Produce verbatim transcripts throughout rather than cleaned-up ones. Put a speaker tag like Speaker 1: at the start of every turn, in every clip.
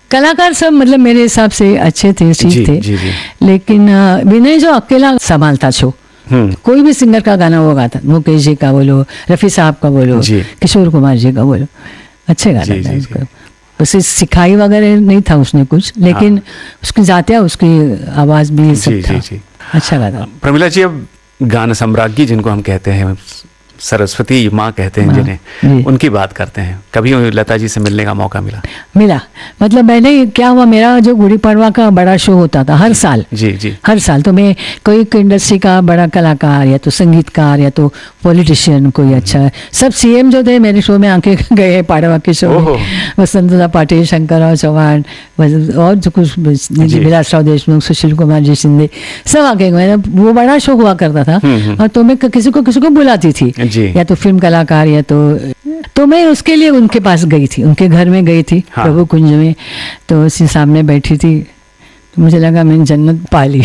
Speaker 1: कलाकार सब मतलब मेरे हिसाब से अच्छे थे, ठीक थे, जी, जी. लेकिन विनय जो अकेला संभालता शो, कोई भी सिंगर का गाना वो गाता, मुकेश जी का बोलो, रफ़ी साहब का बोलो, किशोर कुमार जी का बोलो, अच्छे गाता था उसका। उसे सिखाई वगैरह नहीं था उसने कुछ, लेकिन हाँ। उसकी जातिया, उसकी आवाज़ भी सब जी, था जी, जी. अच्छा गाता।
Speaker 2: प्रमिला जी, अब गाना सम्राज्ञी जिनको हम कहते हैं, सरस्वती माँ कहते हैं जिन्हें, उनकी बात करते हैं, कभी लता जी से मिलने का मौका मिला?
Speaker 1: मिला मतलब मैंने क्या हुआ, मेरा जो गुड़ी पड़वा का बड़ा शो होता था हर साल,
Speaker 2: जी जी
Speaker 1: हर साल, तो मैं कोई इंडस्ट्री का बड़ा कलाकार या तो संगीतकार या तो पॉलिटिशियन कोई अच्छा, सब सीएम जो थे मेरे शो में आके गए, पाड़वा के शो में, वसंतदा पाटिल, शंकरराव चौहान और जो कुछ विलासराव देशमुख, सुशील कुमार जी शिंदे, सब आके गए। वो बड़ा शो हुआ करता था और तो मैं किसी को किसी को बुलाती थी, या तो फिल्म कलाकार या तो तो मैं उसके लिए उनके पास गई थी, उनके घर में गई थी, हाँ। प्रभु कुंज में, तो उसी सामने बैठी थी, तो मुझे लगा मैंने जन्नत पा ली।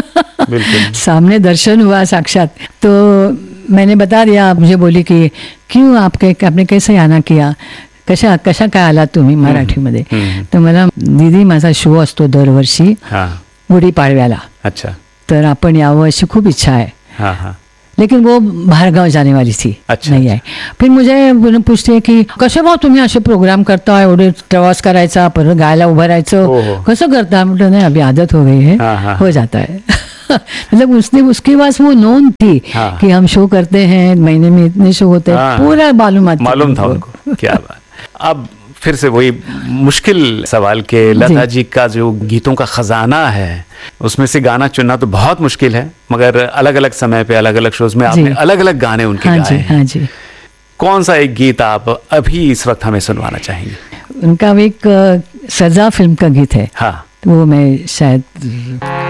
Speaker 1: सामने दर्शन हुआ साक्षात। तो मैंने बता दिया, मुझे बोली कि क्यों आपके आपने कैसे आना किया, कशा कशा काय आला तुम्ही मराठीमध्ये? तर मला दीदी माझा शो असतो दरवर्षी गुढीपाडव्याला,
Speaker 2: अच्छा, तर
Speaker 1: आपण यावं अशी खूप इच्छा आहे,
Speaker 2: हाँ हाँ,
Speaker 1: लेकिन वो बाहर गाव जाने वाली थी,
Speaker 2: अच्छा,
Speaker 1: नहीं आई। फिर मुझे पूछते हैं कि कसे भाऊ तुम्ही असे प्रोग्राम करता, एवढे प्रवास करायचा, परत गायला उभं राहायचं, कसं करता? म्हटलं नहीं, अभी आदत हो गई है, हाँ, हाँ, हो जाता है। मतलब उसने उसके पास वो नोन थी, हाँ, कि हम शो करते हैं, महीने में इतने शो होते हैं, हाँ, पूरा मालूम
Speaker 2: मालूम था उनको। क्या बात। अब फिर से वही मुश्किल सवाल के, लता जी का जो गीतों का खजाना है, उसमें से गाना चुनना तो बहुत मुश्किल है, मगर अलग अलग समय पे अलग अलग शोज में आपने अलग अलग गाने उनके
Speaker 1: हाँ
Speaker 2: गाए
Speaker 1: जी, हाँ जी।
Speaker 2: कौन सा एक गीत आप अभी इस वक्त हमें सुनवाना चाहेंगे?
Speaker 1: उनका एक सजा फिल्म का गीत है,
Speaker 2: हाँ,
Speaker 1: तो वो मैं शायद